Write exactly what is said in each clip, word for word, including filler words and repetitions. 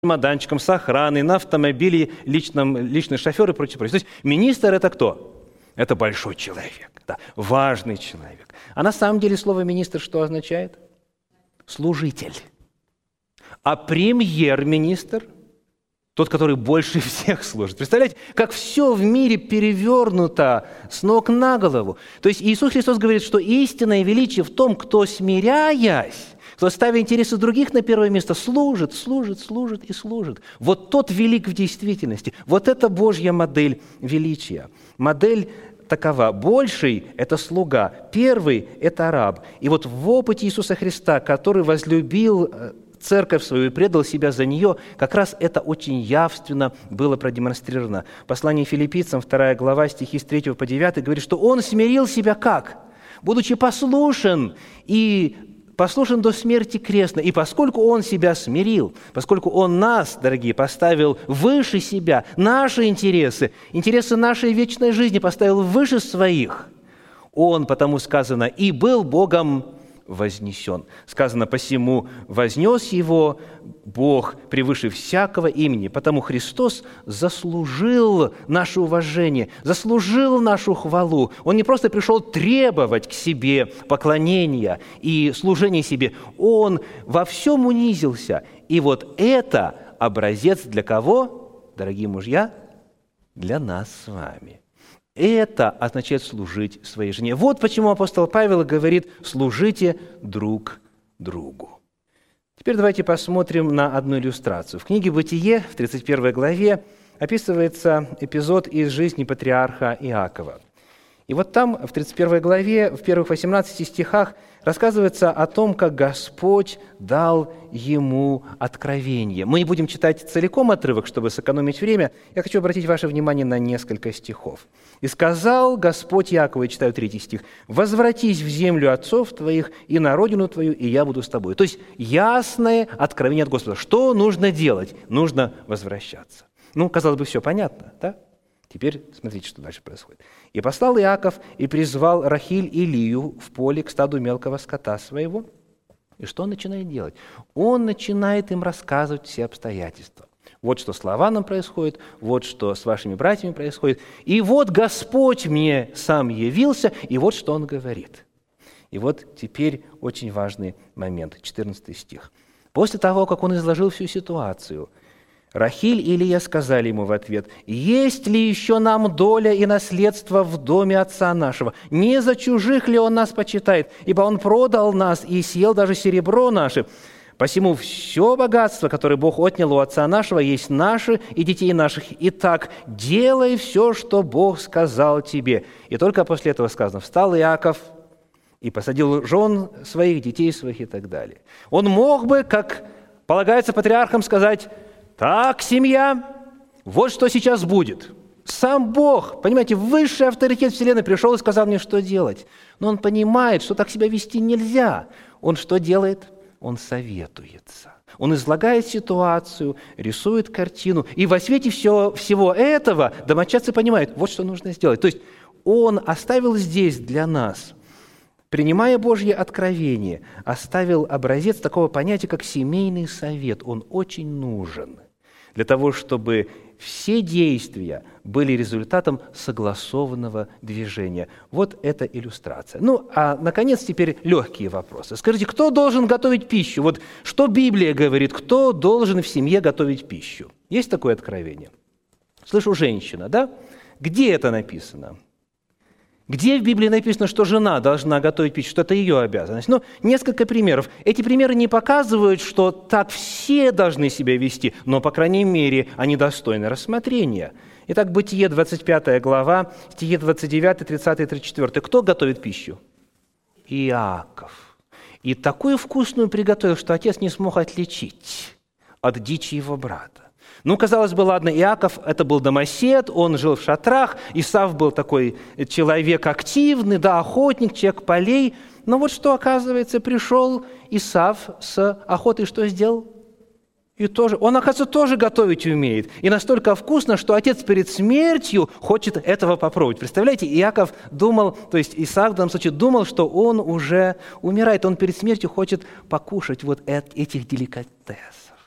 чемоданчиком, с охраной, на автомобиле, личном, личный шофер и прочее, прочее. То есть министр – это кто? Это большой человек, да, важный человек. А на самом деле слово «министр» что означает? Служитель. А премьер-министр – тот, который больше всех служит. Представляете, как все в мире перевернуто с ног на голову. То есть Иисус Христос говорит, что истинное величие в том, кто, смиряясь, кто, ставя интересы других на первое место, служит, служит, служит и служит. Вот тот велик в действительности. Вот это Божья модель величия. Модель такова. Больший – это слуга, первый – это раб. И вот в опыте Иисуса Христа, который возлюбил церковь свою и предал себя за нее, как раз это очень явственно было продемонстрировано. Послание Филиппийцам, вторая глава, стихи с третьего по девятый, говорит, что Он смирил себя как? Будучи послушен и послушен до смерти крестной. И поскольку Он себя смирил, поскольку Он нас, дорогие, поставил выше себя, наши интересы, интересы нашей вечной жизни поставил выше своих, Он, потому сказано, и был Богом вознесен. Сказано, посему вознес Его Бог превыше всякого имени, потому Христос заслужил наше уважение, заслужил нашу хвалу. Он не просто пришел требовать к себе поклонения и служения себе, Он во всем унизился. И вот это образец для кого, дорогие мужья? Для нас с вами. Это означает служить своей жене. Вот почему апостол Павел говорит «служите друг другу». Теперь давайте посмотрим на одну иллюстрацию. В книге «Бытие» в тридцать первой главе описывается эпизод из жизни патриарха Иакова. И вот там, в тридцать первой главе, в первых восемнадцати стихах, рассказывается о том, как Господь дал ему откровение. Мы не будем читать целиком отрывок, чтобы сэкономить время. Я хочу обратить ваше внимание на несколько стихов. «И сказал Господь Якову», я читаю третий стих, «возвратись в землю отцов твоих и на родину твою, и я буду с тобой». То есть ясное откровение от Господа. Что нужно делать? Нужно возвращаться. Ну, казалось бы, все понятно, да? Теперь смотрите, что дальше происходит. «И послал Иаков, и призвал Рахиль и Лию в поле к стаду мелкого скота своего». И что он начинает делать? Он начинает им рассказывать все обстоятельства. Вот что с Лаваном происходит, вот что с вашими братьями происходит. И вот Господь мне сам явился, и вот что он говорит. И вот теперь очень важный момент, четырнадцатый стих. «После того, как он изложил всю ситуацию, Рахиль и Лия сказали ему в ответ: «Есть ли еще нам доля и наследство в доме отца нашего? Не за чужих ли он нас почитает? Ибо он продал нас и съел даже серебро наше. Посему все богатство, которое Бог отнял у отца нашего, есть наше и детей наших. Итак, делай все, что Бог сказал тебе». И только после этого сказано: «Встал Иаков и посадил жен своих, детей своих» и так далее. Он мог бы, как полагается патриархам, сказать: «Так, семья, вот что сейчас будет». Сам Бог, понимаете, высший авторитет Вселенной пришел и сказал мне, что делать. Но он понимает, что так себя вести нельзя. Он что делает? Он советуется. Он излагает ситуацию, рисует картину. И во свете всего, всего этого домочадцы понимают, вот что нужно сделать. То есть он оставил здесь для нас, принимая Божье откровение, оставил образец такого понятия, как семейный совет. Он очень нужен для того, чтобы все действия были результатом согласованного движения. Вот эта иллюстрация. Ну, а, наконец, теперь легкие вопросы. Скажите, кто должен готовить пищу? Вот что Библия говорит, кто должен в семье готовить пищу? Есть такое откровение? Слышу, женщина, да? Где это написано? Где в Библии написано, что жена должна готовить пищу, что это ее обязанность? Ну, несколько примеров. Эти примеры не показывают, что так все должны себя вести, но, по крайней мере, они достойны рассмотрения. Итак, Бытие, двадцать пятая глава, стихи двадцать девятый, тридцатый, тридцать четвёртый. Кто готовит пищу? Иаков. И такую вкусную приготовил, что отец не смог отличить от дичи его брата. Ну, казалось бы, ладно, Иаков – это был домосед, он жил в шатрах, Исав был такой человек активный, да, охотник, человек полей. Но вот что, оказывается, пришел Исав с охотой, что сделал? И тоже, он, оказывается, тоже готовить умеет. И настолько вкусно, что отец перед смертью хочет этого попробовать. Представляете, Иаков думал, то есть Исав в данном случае думал, что он уже умирает, он перед смертью хочет покушать вот этих деликатесов.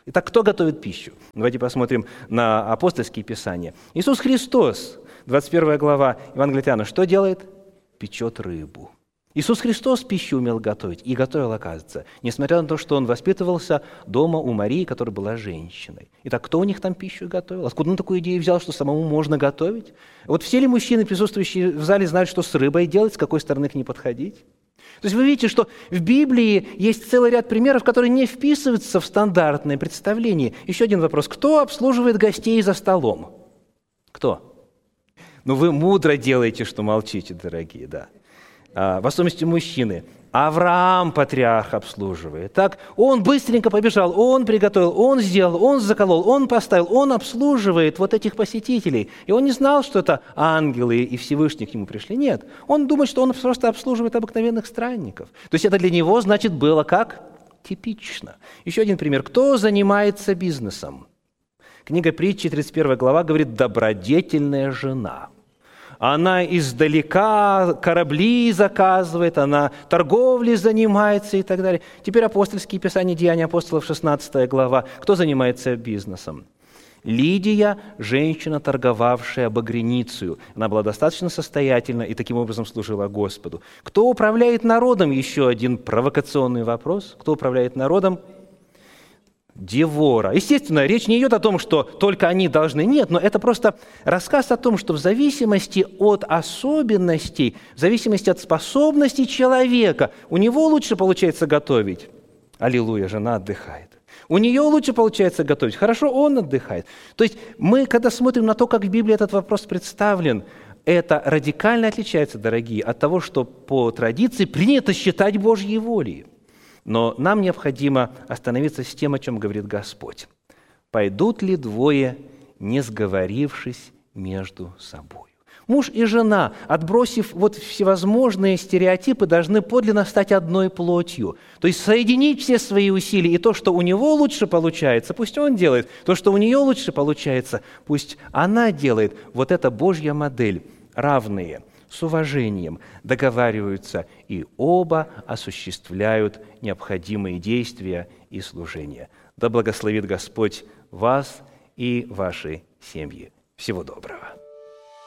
Итак, кто готовит пищу? Давайте посмотрим на апостольские писания. Иисус Христос, двадцать первая глава Евангелия от Иоанна, что делает? Печет рыбу. Иисус Христос пищу умел готовить, и готовил, оказывается, несмотря на то, что Он воспитывался дома у Марии, которая была женщиной. Итак, кто у них там пищу готовил? Откуда он такую идею взял, что самому можно готовить? Вот все ли мужчины, присутствующие в зале, знают, что с рыбой делать, с какой стороны к ней подходить? То есть вы видите, что в Библии есть целый ряд примеров, которые не вписываются в стандартное представление. Еще один вопрос. Кто обслуживает гостей за столом? Кто? Ну, вы мудро делаете, что молчите, дорогие, да. А, в особенности мужчины. Авраам, патриарх, обслуживает. Так, он быстренько побежал, он приготовил, он сделал, он заколол, он поставил, он обслуживает вот этих посетителей. И он не знал, что это ангелы и Всевышний к нему пришли. Нет, он думает, что он просто обслуживает обыкновенных странников. То есть это для него, значит, было как? Типично. Еще один пример. Кто занимается бизнесом? Книга Притчи, тридцать первая глава, говорит «добродетельная жена». Она издалека корабли заказывает, она торговлей занимается и так далее. Теперь апостольские писания, Деяния апостолов, шестнадцатая глава. Кто занимается бизнесом? Лидия, женщина, торговавшая багряницею. Она была достаточно состоятельна и таким образом служила Господу. Кто управляет народом? Еще один провокационный вопрос. Кто управляет народом? Девора. Естественно, речь не идет о том, что только они должны. Нет, но это просто рассказ о том, что в зависимости от особенностей, в зависимости от способностей человека, у него лучше получается готовить. Аллилуйя, жена отдыхает. У нее лучше получается готовить. Хорошо, он отдыхает. То есть мы, когда смотрим на то, как в Библии этот вопрос представлен, это радикально отличается, дорогие, от того, что по традиции принято считать Божьей волей. Но нам необходимо остановиться с тем, о чем говорит Господь. «Пойдут ли двое, не сговорившись между собой?» Муж и жена, отбросив вот всевозможные стереотипы, должны подлинно стать одной плотью. То есть соединить все свои усилия, и то, что у него лучше получается, пусть он делает, то, что у нее лучше получается, пусть она делает. Вот это Божья модель, равные, с уважением договариваются, и оба осуществляют необходимые действия и служения. Да благословит Господь вас и ваши семьи. Всего доброго.